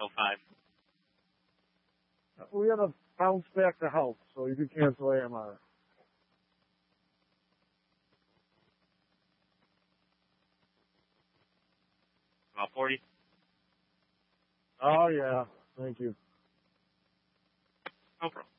6:05. We got to bounce back to health, so you can cancel AMR. About 40. Oh, yeah. Thank you. No problem.